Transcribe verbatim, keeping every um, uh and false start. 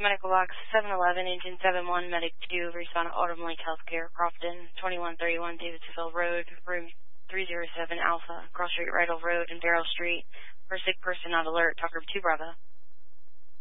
Medical Box seven eleven, Engine seven one, Medic two, respond to Autumn Lake Healthcare, Crofton, twenty-one thirty-one Davidsville Road, room three oh seven Alpha, Cross Street, Rydell Road, and Darrell Street. For a sick person not alert, talk room two Bravo.